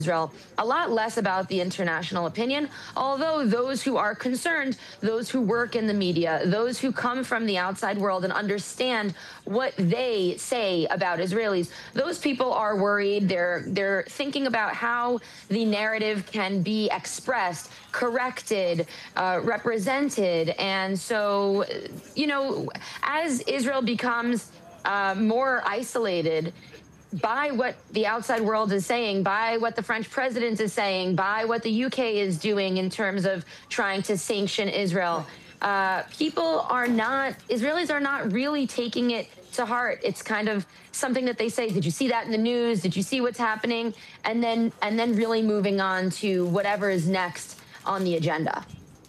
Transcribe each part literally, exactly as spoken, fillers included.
Israel, a lot less about the international opinion, although those who are concerned, those who work in the media, those who come from the outside world and understand what they say about Israelis, those people are worried. They're they're thinking about how the narrative can be expressed, corrected, uh, represented. And so, you know, as Israel becomes uh, more isolated, by what the outside world is saying, by what the French president is saying, by what the U K is doing in terms of trying to sanction Israel, uh, people are not, Israelis are not really taking it to heart. It's kind of something that they say, did you see that in the news? Did you see what's happening? And then, and then really moving on to whatever is next on the agenda.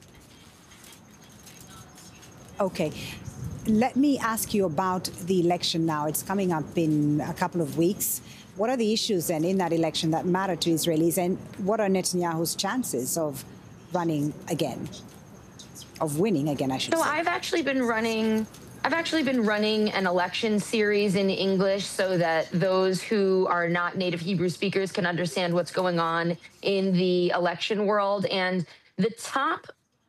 Okay. Let me ask you about the election now. It's coming up in a couple of weeks. What are the issues then in that election that matter to Israelis, and what are Netanyahu's chances of running again, of winning again, I should so say? So I've actually been running, I've actually been running an election series in English so that those who are not native Hebrew speakers can understand what's going on in the election world. And the top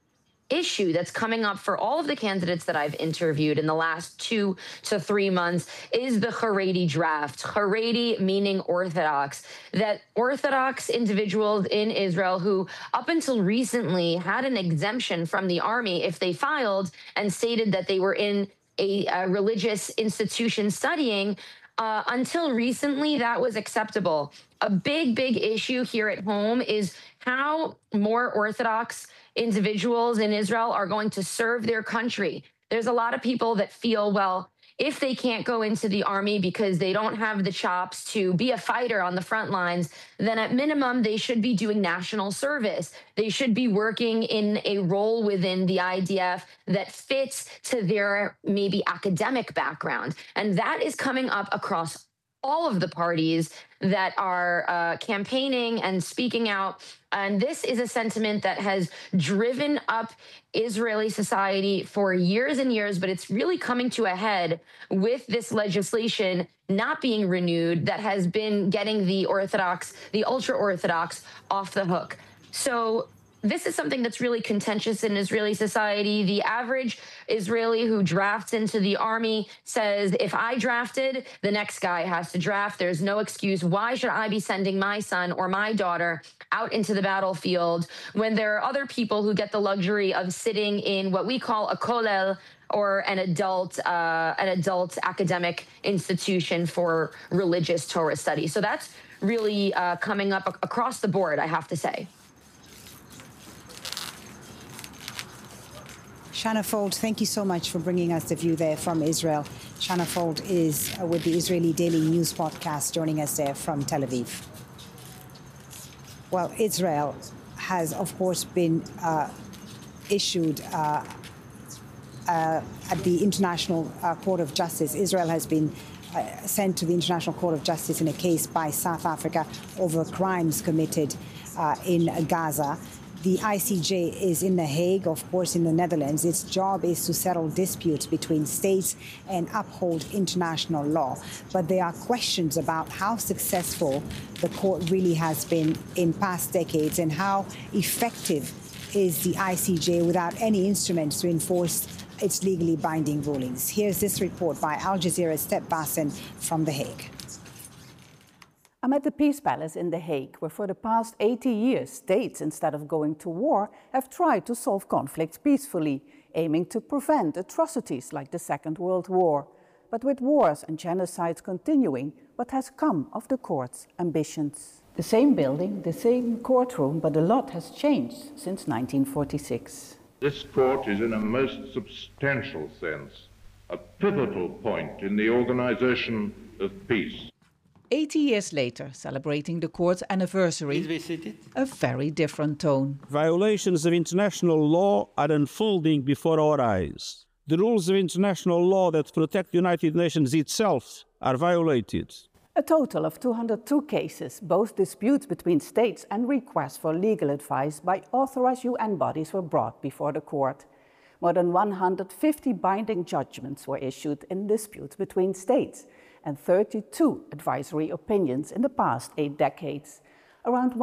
issue that's coming up for all of the candidates that I've interviewed in the last two to three months is the Haredi draft. Haredi meaning Orthodox, that Orthodox individuals in Israel who up until recently had an exemption from the army if they filed and stated that they were in a, a religious institution studying. Uh, until recently, that was acceptable. A big, big issue here at home is how more Orthodox individuals in Israel are going to serve their country. There's a lot of people that feel, well, if they can't go into the army because they don't have the chops to be a fighter on the front lines, then at minimum, they should be doing national service. They should be working in a role within the I D F that fits to their maybe academic background. And that is coming up across all of the parties that are uh, campaigning and speaking out. And this is a sentiment that has driven up Israeli society for years and years, but it's really coming to a head with this legislation not being renewed that has been getting the Orthodox, the ultra-Orthodox off the hook. So this is something that's really contentious in Israeli society. The average Israeli who drafts into the army says, if I drafted, the next guy has to draft. There's no excuse. Why should I be sending my son or my daughter out into the battlefield when there are other people who get the luxury of sitting in what we call a kollel, or an adult, uh, an adult academic institution for religious Torah study. So that's really uh, coming up ac- across the board, I have to say. Shana Fold, thank you so much for bringing us the view there from Israel. Shana Fold is uh, with the Israeli Daily News podcast, joining us there from Tel Aviv. Well, Israel has, of course, been uh, issued uh, uh, at the International uh, Court of Justice. Israel has been uh, sent to the International Court of Justice in a case by South Africa over crimes committed uh, in Gaza. The I C J is in The Hague, of course, in the Netherlands. Its job is to settle disputes between states and uphold international law. But there are questions about how successful the court really has been in past decades and how effective is the I C J without any instruments to enforce its legally binding rulings. Here's this report by Al Jazeera's Step Bassen from The Hague. I'm at the Peace Palace in The Hague, where for the past eighty years, states, instead of going to war, have tried to solve conflicts peacefully, aiming to prevent atrocities like the Second World War. But with wars and genocides continuing, what has come of the court's ambitions? The same building, the same courtroom, but a lot has changed since nineteen forty-six. This court is, in a most substantial sense, a pivotal point in the organization of peace. eighty years later, celebrating the court's anniversary, a very different tone. Violations of international law are unfolding before our eyes. The rules of international law that protect the United Nations itself are violated. A total of two hundred two cases, both disputes between states and requests for legal advice by authorized U N bodies were brought before the court. More than one hundred fifty binding judgments were issued in disputes between states, and thirty-two advisory opinions in the past eight decades. Around